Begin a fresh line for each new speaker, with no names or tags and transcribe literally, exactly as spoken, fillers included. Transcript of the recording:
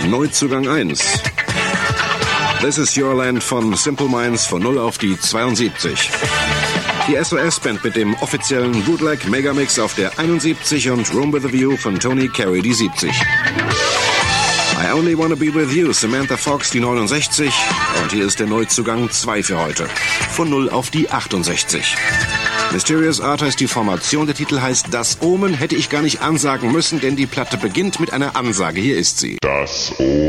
Neuzugang eins. This is Your Land von Simple Minds von null auf die zweiundsiebzig. Die S O S-Band mit dem offiziellen Bootleg Megamix auf der einundsiebzig und Room with a View von Tony Carey die siebzig. I Only Wanna Be With You, Samantha Fox die neunundsechzig. Und hier ist der Neuzugang zwei für heute. Von null auf die achtundsechzig. Mysterious Art heißt die Formation, der Titel heißt Das Omen, hätte ich gar nicht ansagen müssen, denn die Platte beginnt mit einer Ansage. Hier ist sie.
Das Omen.